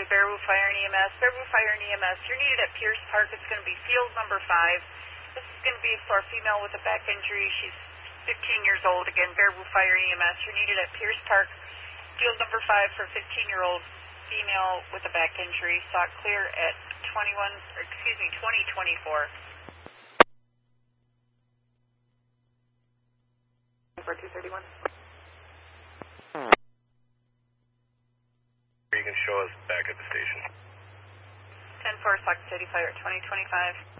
Baraboo Fire and EMS. Baraboo Fire and EMS, you're needed at Pierce Park. It's going to be field number 5. This is going to be for a female with a back injury. She's 15 years old. Again, Baraboo Fire and EMS, you're needed at Pierce Park. Field number 5 for a 15-year-old female with a back injury. Saw it clear at 2024. For 231. You can show us back at the station. 10-4, Socket City Fire at 2025.